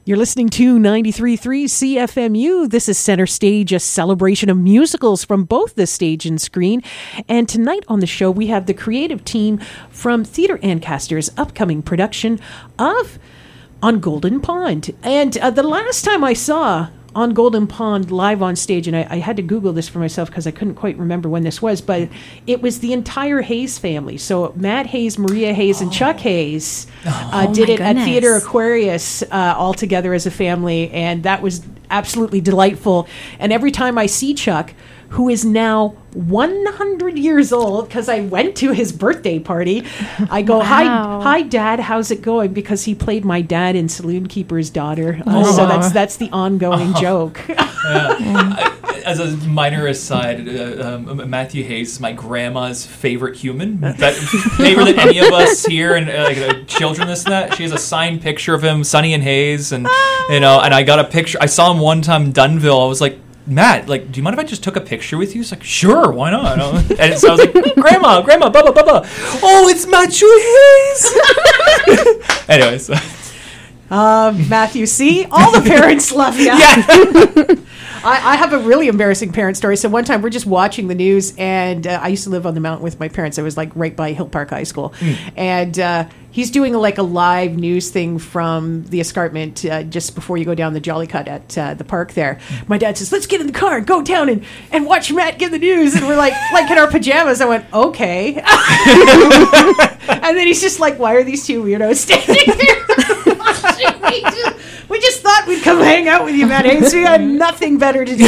You're listening to 93.3 CFMU. This is Center Stage, a celebration of musicals from both the stage and screen. And tonight on the show, we have the creative team from Theatre Ancaster's upcoming production of On Golden Pond. And the last time I saw On Golden Pond live on stage, and I had to Google this for myself because I couldn't quite remember when this was, but it was the entire Hayes family. So Matt Hayes, Maria Hayes, and Chuck Hayes did it at Theatre Aquarius all together as a family, and that was absolutely delightful. And every time I see Chuck, who is now 100 years old, because I went to his birthday party, I go, hi, Dad, how's it going? Because he played my dad in Saloon Keeper's Daughter. So that's the ongoing joke. As a minor aside, Matthew Hayes is my grandma's favorite human. Favorite than any of us here, and children, this and that. She has a signed picture of him, Sonny and Hayes, and and I got a picture. I saw him one time in Dunnville. I was like, Matt, do you mind if I just took a picture with you? He's like, sure, why not? And so I was like, Grandma, blah. Oh, it's Matthew Hayes. Anyways. Matthew, see? All the parents love you. Yeah. I have a really embarrassing parent story. So one time we're just watching the news, and I used to live on the mountain with my parents. I was right by Hill Park High School. And he's doing a live news thing from the escarpment just before you go down the Jolly Cut at the park there. My dad says, let's get in the car and go down and watch Matt give the news. And we're like in our pajamas. I went, okay. And then he's just like, why are these two weirdos standing here watching me? We just thought we'd come hang out with you, Matt Hayes. We had nothing better to do.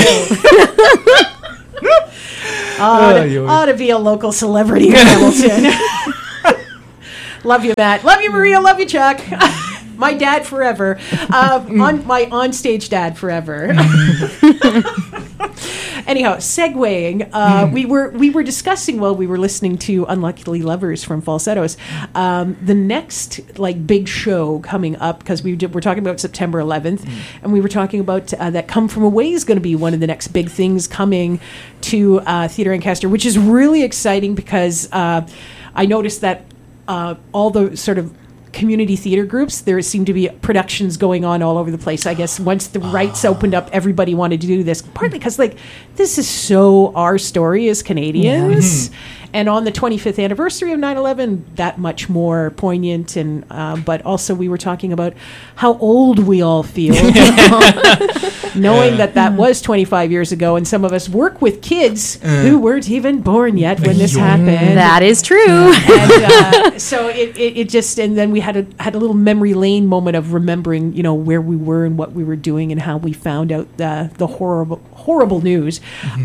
Ought to be a local celebrity in Hamilton. Love you, Matt. Love you, Maria. Love you, Chuck. My dad forever. My onstage dad forever. Anyhow, segueing, we were discussing while we were listening to Unlucky Lovers from Falsettos, the next big show coming up, because we're talking about September 11th, and we were talking about that Come From Away is going to be one of the next big things coming to Theatre Ancaster, which is really exciting because I noticed that all the sort of community theater groups, there seem to be productions going on all over the place. I guess once the rights opened up, everybody wanted to do this, partly because this is so our story as Canadians. And on the 25th anniversary of 9/11, that much more poignant. And but also we were talking about how old we all feel, knowing that was 25 years ago, and some of us work with kids who weren't even born yet when this happened. That is true. And so it just, and then we had a little memory lane moment of remembering, where we were and what we were doing and how we found out the horrible news.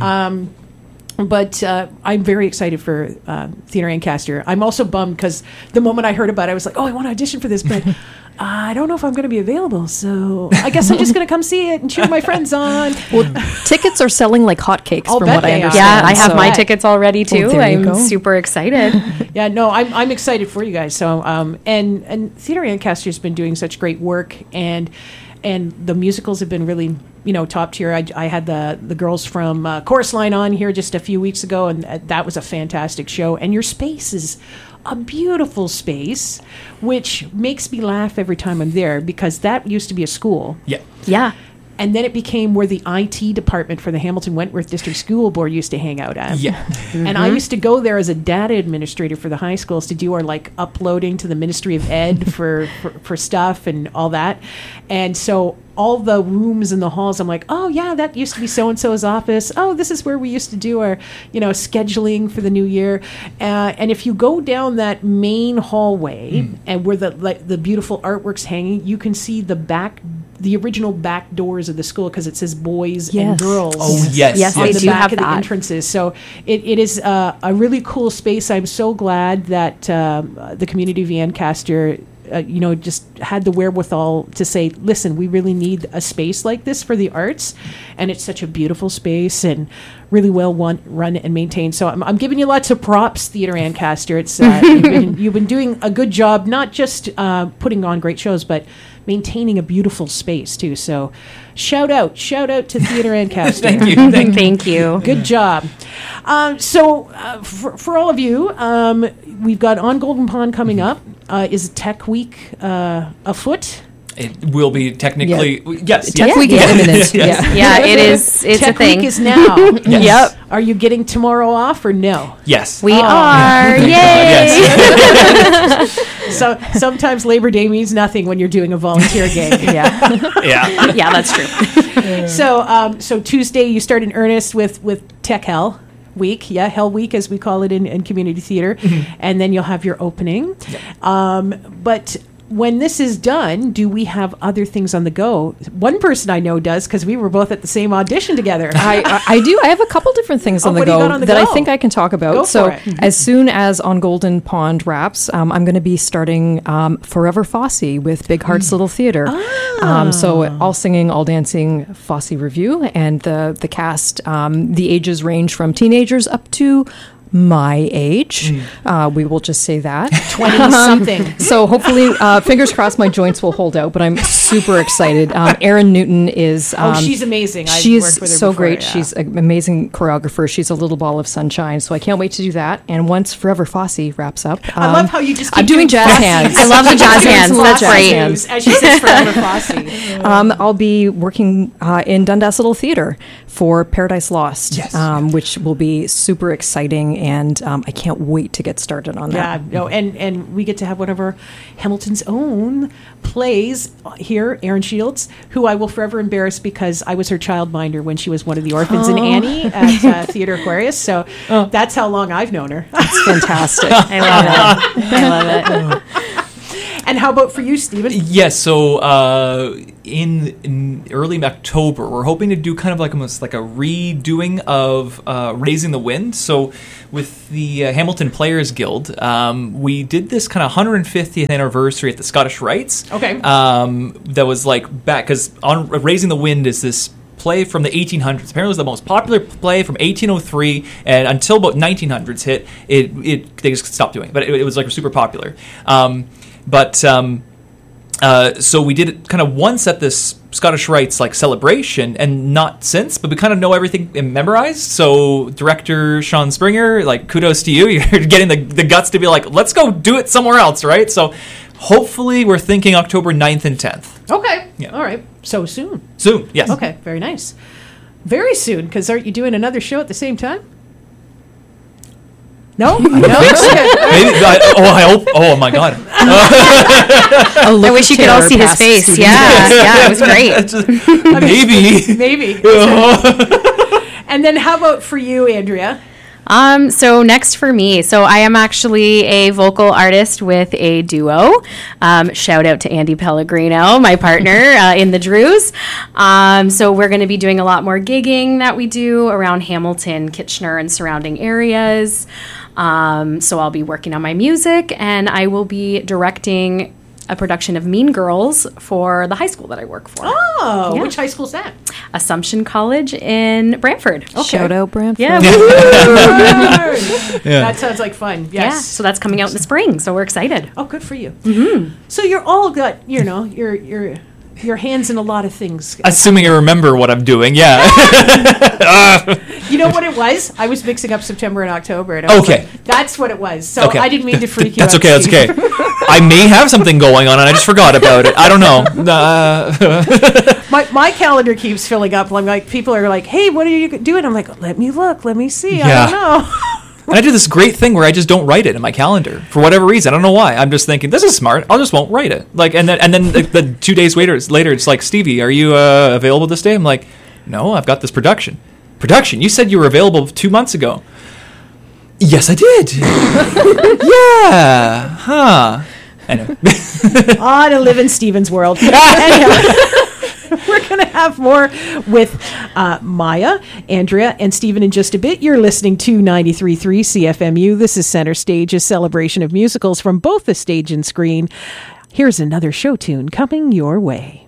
But I'm very excited for Theatre Ancaster. I'm also bummed because the moment I heard about it, I was like, oh, I want to audition for this, but I don't know if I'm going to be available. So I guess I'm just going to come see it and cheer my friends on. Well, tickets are selling like hotcakes from what I understand. Yeah, I have my tickets already too. I'm super excited. Yeah, no, I'm excited for you guys. So and Theatre Ancaster's been doing such great work, and the musicals have been really, top tier. I had the girls from Chorus Line on here just a few weeks ago, and that was a fantastic show. And your space is a beautiful space, which makes me laugh every time I'm there, because that used to be a school. Yeah. And then it became where the IT department for the Hamilton Wentworth District School Board used to hang out at. Yeah. And I used to go there as a data administrator for the high schools to do our uploading to the Ministry of Ed for stuff and all that. And so all the rooms in the halls, I'm like, oh yeah, that used to be so-and-so's office. Oh, this is where we used to do our, scheduling for the new year. And if you go down that main hallway and where the beautiful artwork's hanging, you can see the original back doors of the school, because it says boys and girls. Oh, yes. Yes, on they the do back have of that. the entrances. So it is a really cool space. I'm so glad that the community of Ancaster just had the wherewithal to say, listen, we really need a space like this for the arts. And it's such a beautiful space and really well run and maintained. So I'm giving you lots of props, Theatre Ancaster. It's you've been doing a good job, not just putting on great shows, but maintaining a beautiful space too. So shout out to Theatre Ancaster. Thank you. Good job. For all of you, we've got On Golden Pond coming up. Is Tech Week afoot? It will be technically yes. Tech Week is imminent. Yes. Yeah, it is. It's Tech a thing. Week is now. Yes. Yep. Are you getting tomorrow off or no? Yes. We are. Yay! Yes. So sometimes Labor Day means nothing when you're doing a volunteer gig. Yeah. Yeah, that's true. So Tuesday you start in earnest with Tech Hell Week, Hell Week as we call it in community theater, and then you'll have your opening. But when this is done, do we have other things on the go? One person I know does, because we were both at the same audition together. I do. I have a couple different things on the what do you go got on the that go? I think I can talk about. Go So for it. as soon as On Golden Pond wraps, I'm going to be starting Forever Fosse with Big Hearts Little Theater. So all singing, all dancing Fosse review, and the cast, the ages range from teenagers up to my age. We will just say that. 20-something. So hopefully, fingers crossed, my joints will hold out, but I'm super excited. Erin Newton is... she's amazing. I've She's worked with her so before, great. yeah. She's an amazing choreographer. She's a little ball of sunshine. So I can't wait to do that. And once Forever Fosse wraps up... I love how you just keep I'm doing jazz Fosse. hands. I love the jazz hands. Some That's jazz great. hands. As she says, Forever Fosse. I'll be working in Dundas Little Theater for Paradise Lost, Yes. which will be super exciting, and I can't wait to get started on that. Yeah, no, and we get to have one of our Hamilton's own plays here, Erin Shields, who I will forever embarrass because I was her childminder when she was one of the orphans in Annie at Theatre Aquarius. So that's how long I've known her. It's fantastic. I love it. I love it. And how about for you, Stephen? Yes, so in early October, we're hoping to do kind of like almost like a redoing of Raising the Wind. So with the Hamilton Players Guild, we did this kind of 150th anniversary at the Scottish Rites. Okay. That was like back, because on Raising the Wind is this play from the 1800s. Apparently it was the most popular play from 1803, and until about 1900s hit, they just stopped doing it. But it was like super popular. So we did it kind of once at this Scottish Rites like celebration, and not since, but we kind of know everything and memorized. So director Sean Springer, like kudos to you. You're getting the guts to be like, let's go do it somewhere else, right? So hopefully we're thinking October 9th and 10th. Okay. Yeah. All right. So soon. Soon, yes. Okay. Very nice. Very soon, because aren't you doing another show at the same time? No? No? Maybe, I hope. Oh my God. I wish you could all see his face. Yeah, it was great. Maybe. Maybe. And then how about for you, Andrea? So next for me, so I am actually a vocal artist with a duo. Shout out to Andy Pellegrino, my partner in the Drews. So we're going to be doing a lot more gigging that we do around Hamilton, Kitchener, and surrounding areas. So I'll be working on my music, and I will be directing a production of Mean Girls for the high school that I work for. Oh, Yeah. which high school's that? Assumption College in Brantford. Shout out Brantford. Yeah. That sounds like fun. Yes. Yeah, so that's coming out in the spring, so we're excited. Oh, good for you. Mm-hmm. So you're all got, your hands in a lot of things. Assuming I remember what I'm doing, yeah. You know what it was? I was mixing up September and October. And I was Okay. like, that's what it was. So Okay. I didn't mean to freak you That's out. okay, that's Steve. okay. I may have something going on and I just forgot about it. I don't know. My calendar keeps filling up. I'm like, people are like, hey, what are you doing? I'm like, let me look. Let me see. Yeah. I don't know. And I do this great thing where I just don't write it in my calendar for whatever reason. I don't know why. I'm just thinking, this is smart. I just won't write it. Like, and then the 2 days later, it's like, Stevie, are you available this day? I'm like, no, I've got this production. Production? You said you were available 2 months ago. Yes, I did. Yeah. Huh. Anyway. To live in Steven's world. Anyhow, we're going to have more with Maya, Andrea, and Stephen in just a bit. You're listening to 93.3 CFMU. This is Center Stage, a celebration of musicals from both the stage and screen. Here's another show tune coming your way.